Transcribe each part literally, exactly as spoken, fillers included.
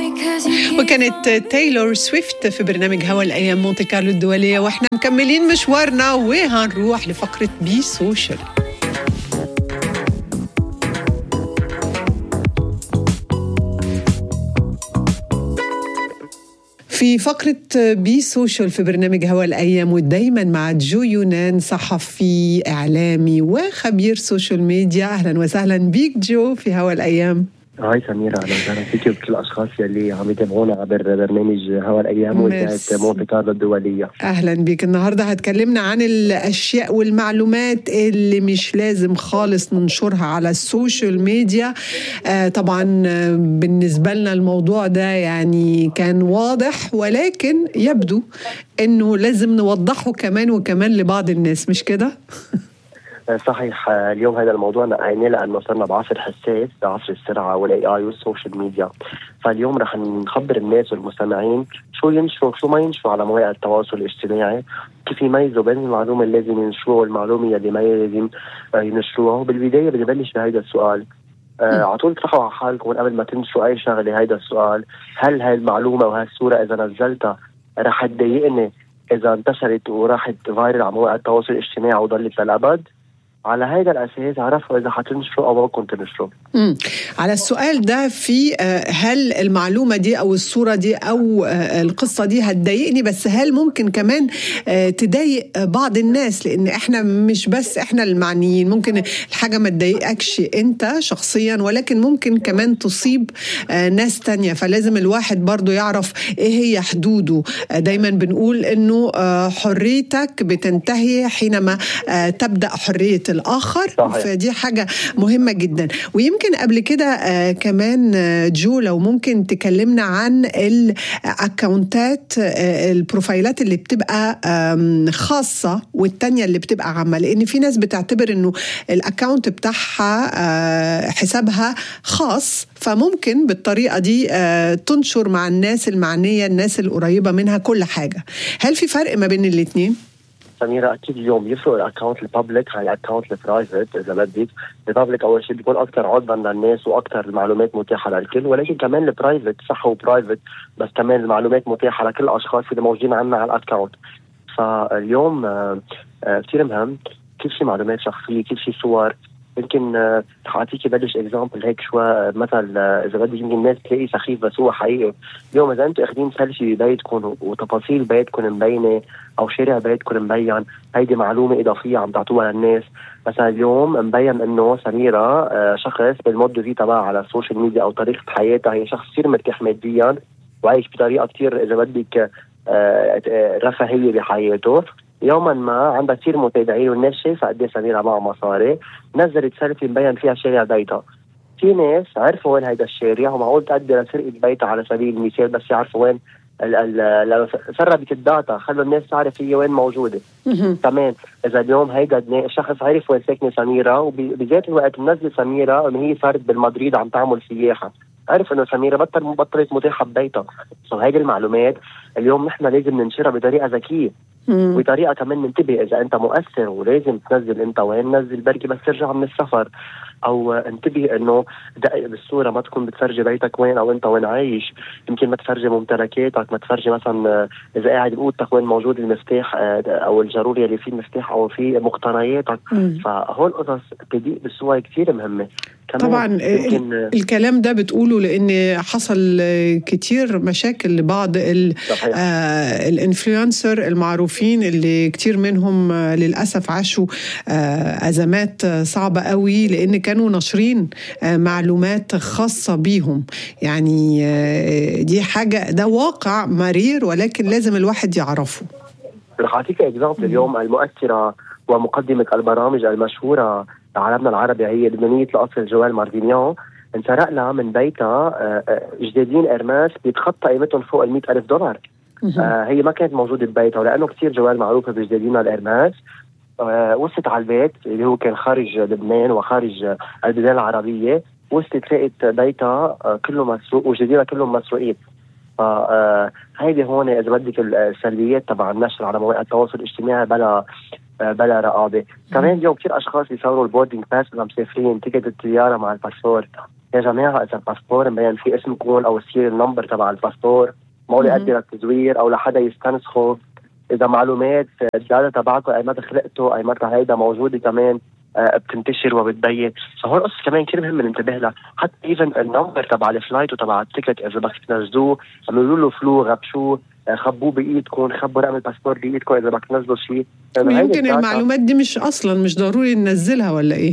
وكانت تايلور سويفت في برنامج هوا الأيام مونتي كارلو الدولية، واحنا مكملين مشوارنا وهنروح لفقرة بي سوشيال. في فقرة بي سوشيال في برنامج هوا الأيام، ودايما مع جو يونان، صحفي إعلامي وخبير سوشيال ميديا. أهلا وسهلا بيك جو في هوا الأيام. هاي سميرة، أهلا وسهلا فيك وكل الأشخاص يلي عم يتابعونا عبر برنامج هوا الأيام وإذاعة مونتي كارلو الدولية. أهلا بك. النهاردة هتكلمنا عن الأشياء والمعلومات اللي مش لازم خالص ننشرها على السوشيال ميديا. آه طبعا بالنسبة لنا الموضوع ده يعني كان واضح، ولكن يبدو إنه لازم نوضحه كمان وكمان لبعض الناس، مش كده؟ صحيح. اليوم هذا الموضوع نقيناه لأنه صرنا بعصر حساس، بعصر السرعة والاي اي والسوشيال ميديا. فاليوم رح نخبر الناس والمستمعين شو ينشروا شو ما ينشروا على مواقع التواصل الاجتماعي، كيف يميزوا بين المعلومة اللي لازم ينشروها والمعلومة اللي ما لازم ينشروها. وبالبداية بدي بلش بهذا السؤال. آه على طول تروحوا على حالكم قبل ما تنشروا أي شغلة هذا السؤال: هل هاي المعلومة وهي الصورة إذا نزلتها رح تضايقني إذا انتشرت وراحت فايرل على مواقع التواصل الاجتماعي وضلت للأبد؟ على هذا الأساس عرفوا إذا حتنشروا أو ما كنت تنشروا. امم على السؤال ده، في هل المعلومة دي أو الصورة دي أو القصة دي هتضايقني، بس هل ممكن كمان تضايق بعض الناس؟ لأن إحنا مش بس إحنا المعنيين، ممكن الحاجة ما تضايقكش أنت شخصيا، ولكن ممكن كمان تصيب ناس تانية. فلازم الواحد برضو يعرف إيه هي حدوده. دايما بنقول إنه حريتك بتنتهي حينما تبدأ حرية الآخر. صحيح. فدي حاجة مهمة جدا. ويمكن قبل كده آه كمان آه جو، لو ممكن تكلمنا عن الأكاونتات، آه البروفايلات اللي بتبقى آه خاصة والتانية اللي بتبقى عامة، لأن في ناس بتعتبر إنه الأكاونت بتاعها آه حسابها خاص، فممكن بالطريقة دي آه تنشر مع الناس المعنية، الناس القريبة منها كل حاجة. هل في فرق ما بين الاثنين؟ سميرة، أكيد اليوم يفرق الأكاونت البابليك عن الأكاونت البرايفت. إذا بدك البابليك أول شيء بيكون أكثر عرضا للناس وأكثر المعلومات متاحة للكل، ولكن كمان البرايفت صح هو برايفت، بس كمان المعلومات متاحة لكل الأشخاص اللي موجودين عنا على الأكاونت. فاليوم آه آه كثير مهم كل شيء معلومات شخصية، كل شيء صور. يمكن آه حاعطيكي بلش اكزامبل هيك شوي. مثل آه اذا بدك يمكن الناس تلاقي سخيف بس هو حقيقي. اليوم اذا انتم اخذين سيلفي ببيتكم وتفاصيل بيتكم مبينه او شارع بيتكم مبين، هيدي معلومه اضافيه عم تعطوها للناس. مثلا اليوم مبين انه سميرة آه شخص بالمود دي تبعها على السوشيال ميديا او طريقه حياتها هي شخص كثير مرتاح ماديا وعايش بطريقه كثير اذا بدك آه رفاهيه بحياته. يوما ما عندها كثير متابعين والناس شايفه قد ايه سميرة معها مصاري، نزلت سيلفي مبين فيها شارع بيتها. في ناس عرفوا وين هيدا الشارع ومعقول تأدي لسرقة بيتها على سبيل المثال، بس يعرفوا وين ال سربت الداتا، خلوا الناس تعرف هي وين موجوده. كمان اذا اليوم هيدا الشخص عرف وين ساكنه سميرة وبذات الوقت منزل سميرة انه هي فرد بالمدريد عم تعمل سياحه، عرف انه سميرة بطل بطلت متاحه ببيتها. فهيدي المعلومات اليوم نحن لازم ننشرها بطريقه ذكيه وبطريقه كمان ننتبه. اذا انت مؤثر ولازم تنزل انت وين، نزل بركي بس ترجع من السفر، او انتبه انه دقق بالصوره ما تكون بتفرجي بيتك وين او انت وين عايش. يمكن ما تفرجي ممتلكاتك، ما تفرجي مثلا اذا قاعد بأوضتك وين موجود المفتاح او الجروري اللي فيه المفتاح او فيه مقتنياتك. فهول قصص تضيق بالصور كثير مهمه. طبعا الكلام ده بتقوله لان حصل كتير مشاكل لبعض آه الانفلونسر المعروفين اللي كتير منهم آه للأسف عاشوا آه أزمات صعبة قوي، لان كانوا ناشرين آه معلومات خاصة بيهم. يعني آه دي حاجة، ده واقع مرير ولكن لازم الواحد يعرفه. رح أعطيك إكزامبل. اليوم المؤثرة ومقدمة البرامج المشهورة عالمنا العربي هي لبنانية الأصل جوال ماردينيان، انسرق لها من بيتها جدادين إرماس بيتخطى قيمتهم فوق المئة ألف دولار. آه هي ما كانت موجودة ببيتها، ولأنه كتير جوال معروفة بجدادينا الإرماس. آه وصلت على البيت اللي هو كان خارج لبنان وخارج البلدان العربية، وصلت لقيت بيتها آه كله مسروق وجدادينا كلهم مسروقين. فهيدي هون إذا بدك السلبيات تبع النشر على مواقع التواصل الاجتماعي بلا بلا رقابة. كمان اليوم كثير أشخاص بيصوروا البوردينج باس لما مسافرين، تيكت الطيارة مع الباسبور يا جماعه اذا الباسبور مبين فيه اسمكم او السيريال نمبر تبع الباسبور ما هو يؤدي للتزوير او لحدا يستنسخه. اذا معلومات الداتا تبعكم اي متى خلقتوا اي متى هيدا موجوده كمان آه بتنتشر وبتبين. فهون قصه كمان كثير مهم ننتبه لها. حتى ايفن النمبر تبع الفلايت وتبع التيكت اذا بدك تنزلوه عملوا له فلو غبشوه خبوه بايدكم، خبوا رقم الباسبور بايدكم اذا بدك تنزلوا شيء. يمكن المعلومات دي مش اصلا مش ضروري ننزلها ولا ايه؟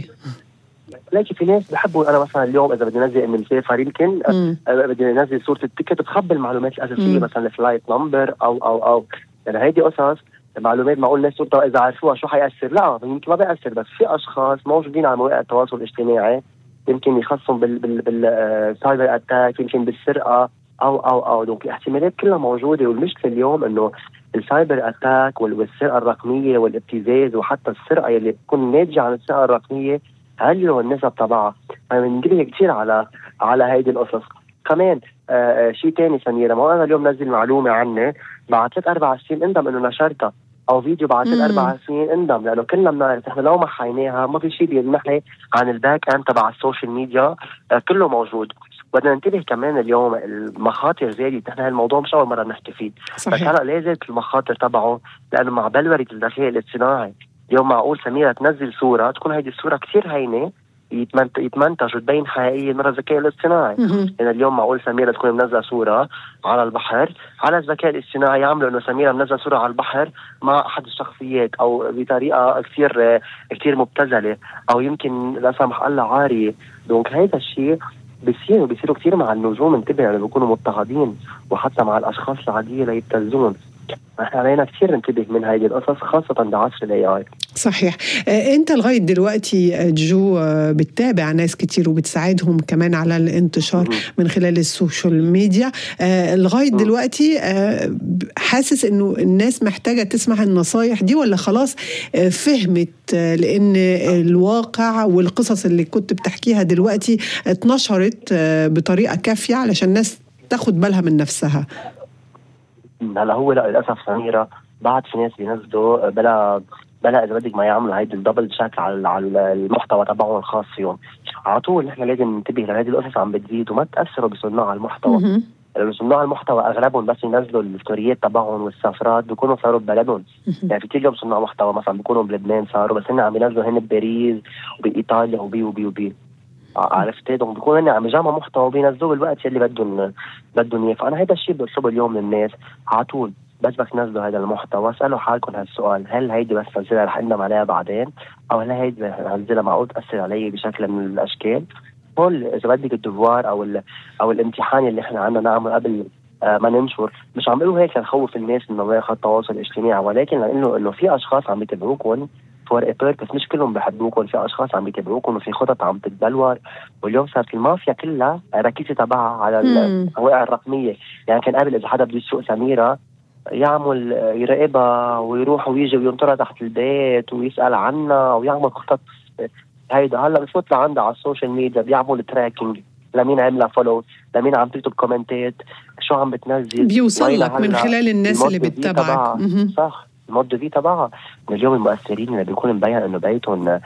لكن في ناس بحبوا انا مثلا اليوم اذا بدي انزل من السفر يمكن بدي انزل صوره التيكت بخبي المعلومات الاساسيه مثلا الفلايت نمبر او او او يعني هيدي قصص معلومات معقول الناس صورتها اذا عرفوها شو حيأثر؟ لا يمكن ما بيأثر، بس في اشخاص موجودين على مواقع التواصل الاجتماعي يمكن يخصهم بال بال بالسايبر اتاك، يمكن بالسرقه او او او دونك الاحتمالات كلها موجوده. والمشكله اليوم انه السايبر اتاك والسرقه الرقميه والابتزاز وحتى السرقه اللي بتكون ناتجه عن السرقه الرقميه علوا النسب تبعها. بننتبه كثير على على هيدي القصص. كمان آه شيء ثاني سميرة، ما انا اليوم نزل معلومه عني بعد ثلاث اربع سنين اندم انه نشرتها، او فيديو بعد ثلاث اربع سنين اندم، لانه كلنا بنعرف احنا لو ما حيناها ما في شيء بينمحي عن الباك اند تبع السوشيال ميديا آه كله موجود. بدنا ننتبه كمان اليوم المخاطر زادت، نحن هالموضوع مش اول مره نحكي فيه صحيح. بس هلا لا زالت المخاطر تبعه لانه مع بلوره الذكاء الاصطناعي اليوم معقول سميرة تنزل صورة تكون هيدي الصورة كثير هينة يتمنتج وتبين حقيقية من الذكاء الاصطناعي. يعني اليوم معقول سميرة تكون منزلة صورة على البحر على الذكاء الاصطناعي يعملوا انه سميرة منزلة صورة على البحر مع احد الشخصيات او بطريقة كثير كثير مبتذلة او يمكن لا سمح الله عارية. دونك هيدا الشيء بيصير بيصيروا كثير مع النجوم، انتبه يعني بيكونوا مضطهدين وحتى مع الاشخاص العادية ليبتزون. احنا علينا كثير ننتبه من هذه القصص خاصة بعصر الاي اي. صحيح. انت لغاية دلوقتي جو بتتابع ناس كتير وبتساعدهم كمان على الانتشار من خلال السوشيال ميديا، لغاية دلوقتي حاسس انه الناس محتاجة تسمع النصايح دي ولا خلاص فهمت؟ لان الواقع والقصص اللي كنت بتحكيها دلوقتي اتنشرت بطريقة كافية علشان الناس تاخد بالها من نفسها. هلا هو لا للاسف سميرة بعد في ناس بينزلوا بلا بلا اذا بدك ما يعملوا هيدي الدبل تشيك على على المحتوى تبعهم الخاص فيهم. على طول نحن لازم ننتبه لهذه القصص عم بتزيد وما تاثروا بصناع المحتوى. صناع المحتوى اغلبهم بس ينزلوا الستوريات تبعهم والسفرات بيكونوا صاروا ببلدهم. يعني في كل يوم صناع محتوى مثلا بيكونوا بلبنان صاروا، بس هن عم ينزلوا هن بباريس وبايطاليا وبي وبي وبي عرفت؟ دونك بيكونوا هن عم يجمعوا محتوى وبينزلوه بالوقت اللي بدهم بدهم اياه. فانا هذا الشيء بطلبه اليوم للناس على طول، بس بس نزلوا هذا المحتوى اسألوا حالكم هالسؤال، هل هيدي بس نزلها رح اندم عليها بعدين او هل هيدي نزلها معقول تأثر علي بشكل من الاشكال؟ هول اذا بدك الدفوار او او الامتحان اللي احنا عنا نعمل قبل آه ما ننشر. مش عم بقول هيك لنخوف الناس انه ما ياخذ التواصل الاجتماعي، ولكن لانه انه في اشخاص عم يتابعوكم فور بيربس، مش كلهم بحبوكم، في اشخاص عم يتابعوكم وفي خطط عم تتبلور. واليوم صارت المافيا كلها ركيزه تبعها على المواقع الرقميه. يعني كان قبل اذا حدا بده يسوق سميرة يعمل يراقبها ويروح ويجي وينطرها تحت البيت ويسأل عنها ويعمل خطط هيدا. هلا بفوت لعندها على السوشيال ميديا بيعمل تراكنج لمين عملها فولو، لمين عم تكتب كومنتات، شو عم بتنزل، بيوصل لك من خلال الناس اللي بتتابعك. صح المود في تبعها. اليوم المؤثرين اللي بيكون مبين انه بيتهم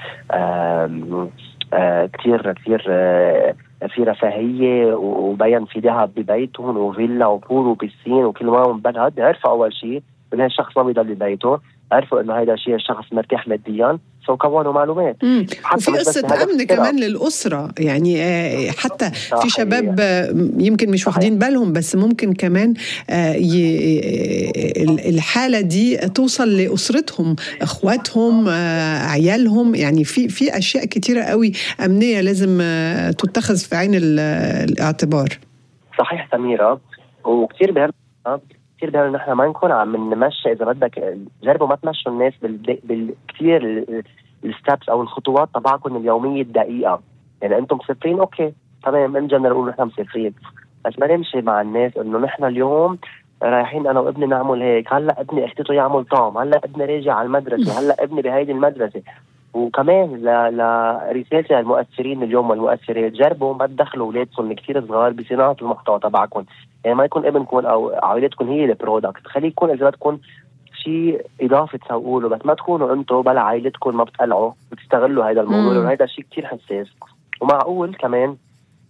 كثير كثير في رفاهية وبين في ذهب ببيتهم وفيلا وبول وبسين وكل ما هم بلد، عرفوا أول شيء إن الشخص ما بيضل ببيته، عرفوا إنه هذا الشيء الشخص مرتاح ماديا، سو كونوا معلومات. وفي قصة أمن كمان للأسرة، يعني حتى في شباب يمكن مش واخدين بالهم، بس ممكن كمان الحالة دي توصل لأسرتهم، أخواتهم، عيالهم. يعني في في أشياء كتيرة قوي أمنية لازم تتخذ في عين الاعتبار. صحيح سميرة، وكتير بهم كثير بهم إن إحنا ما نكون عم نمشي. إذا بدك جربوا ما تمشوا الناس بالكثير الستابس أو الخطوات تبعكم اليومية الدقيقة. يعني أنتم مسافرين أوكي تمام، إن جنرال نقول نحن مسافرين، بس ما نمشي مع الناس إنه نحن اليوم رايحين أنا وابني نعمل هيك، هلا ابني اختته يعمل طعم، هلا ابني راجع على المدرسة، هلا ابني بهيدي المدرسة. وكمان لرسالة المؤثرين اليوم والمؤثرات، جربوا ما تدخلوا أولادكم كثير صغار بصناعة المحتوى تبعكم. يعني ما يكون ابنكم أو عائلتكم هي البرودكت، خلي يكون إذا بدكم شيء إضافة تسوقوا له، بس ما تكونوا أنتم بلا عائلتكم ما بتقلعوا وتستغلوا هذا الموضوع، وهذا شيء كتير حساس. ومعقول كمان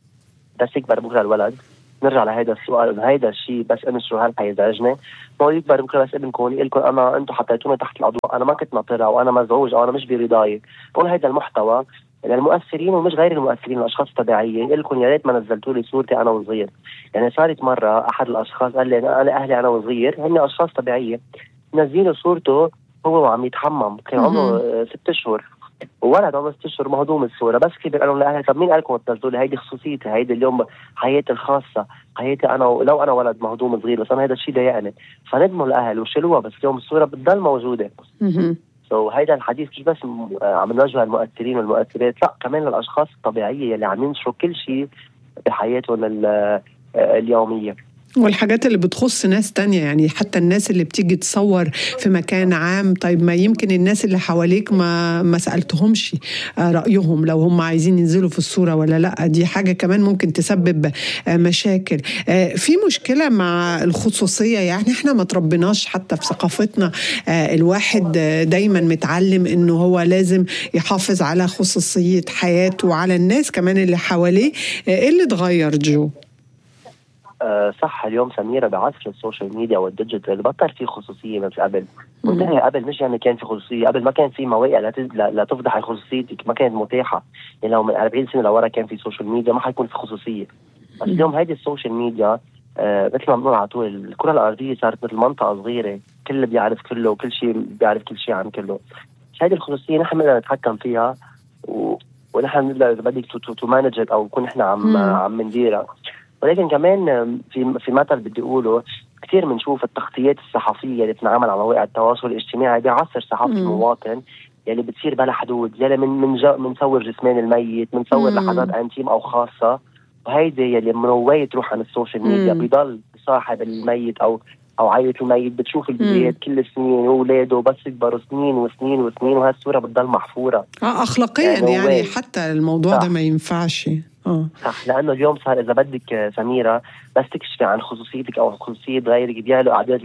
بس يكبر بكره الولد نرجع لهيدا السؤال، هيدا الشيء بس انشروا هل حيزعجني؟ ما يكبر بكره بس ابنكم يقول لكم انا انتم حطيتوني تحت الاضواء، انا ما كنت ناطرها وانا مزعوج او انا مش برضاي. بقول هيدا المحتوى للمؤثرين ومش غير المؤثرين، الاشخاص الطبيعيه يقول لكم يا ريت ما نزلتوا لي صورتي انا وصغير. يعني صارت مره احد الاشخاص قال لي انا اهلي انا وصغير هن اشخاص طبيعيه، نزلوا صورته هو وعم يتحمم، كان عمره ست اشهر وولد عمره ست اشهر مهضوم الصوره، بس كبر قالوا لاهلي طب مين قال لكم تنزلوا لي؟ هيدي خصوصيتي، هيدي اليوم حياتي الخاصه، حياتي انا لو انا ولد مهضوم صغير بس انا هذا الشيء ضايقني، فندموا الاهل وشلوها، بس اليوم الصوره بتضل موجوده. سو so, هيدا الحديث مش بس عم نوجه المؤثرين والمؤثرات، لا كمان للاشخاص الطبيعيه اللي عم ينشروا كل شيء بحياتهم اليوميه والحاجات اللي بتخص ناس تانية. يعني حتى الناس اللي بتيجي تصور في مكان عام، طيب ما يمكن الناس اللي حواليك ما ما سألتهمش رأيهم لو هم عايزين ينزلوا في الصورة ولا لا، دي حاجة كمان ممكن تسبب مشاكل. في مشكلة مع الخصوصية، يعني احنا ما تربيناش حتى في ثقافتنا الواحد دايما متعلم انه هو لازم يحافظ على خصوصية حياته وعلى الناس كمان اللي حواليه. ايه اللي اتغير جو؟ أه صح، اليوم سميرة بعصر السوشيال ميديا والديجيتال بطل في خصوصية مثل قبل. منتهي قبل مش يعني كان في خصوصية، قبل ما كان في مواقع لا تفضح خصوصيتك، ما كانت متاحة. يعني لو من أربعين سنة لورا كان في سوشيال ميديا ما حيكون في خصوصية. بس اليوم هيدي السوشيال ميديا أه مثل ما بنقول على طول الكرة الأرضية صارت مثل منطقة صغيرة، كل بيعرف كله وكل شيء بيعرف كل شيء عن كله. هيدي الخصوصية نحن بدنا نتحكم فيها و... ونحن نقدر بدك تو مانج او نكون نحن عم عم نديرها. ولكن كمان في في مثل بدي اقوله، كثير بنشوف التغطيات الصحفيه اللي بتنعمل على مواقع التواصل الاجتماعي بعصر صحافه المواطن يلي بتصير بلا حدود، يلي من من بنصور جسمان الميت، بنصور لحظات انتيم او خاصه، وهيدي يلي من روايه تروح عن السوشيال ميديا بيضل صاحب الميت او او عائله الميت بتشوف البيت كل سنين واولاده بس يكبروا سنين وسنين وسنين، وهالصوره بتضل محفوره. اه اخلاقيا يعني, يعني حتى الموضوع صح. ده ما ينفعش. اه صح، لانه اليوم صار اذا بدك سميرة بس تكشفي عن خصوصيتك او خصوصيه غيرك بيعلوا اعداد